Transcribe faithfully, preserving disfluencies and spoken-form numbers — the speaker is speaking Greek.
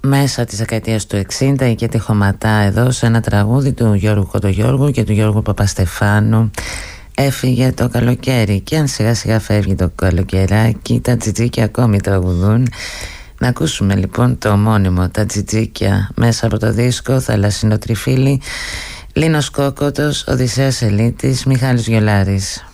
μέσα της δεκαετίας του εξήντα και τη χωματά εδώ σε ένα τραγούδι του Γιώργου Κοντογιώργου και του Γιώργου Παπαστεφάνου. Έφυγε το καλοκαίρι και αν σιγά σιγά φεύγει το καλοκαιράκι, τα τζιτζίκια ακόμη τραγουδούν. Να ακούσουμε λοιπόν το ομώνυμο «Τα τζιτζίκια» μέσα από το δίσκο «Θαλασσινοτριφύλι». Λίνος Κόκοτος, Οδυσσέας Ελίτης, Μιχάλης Γιολάρης.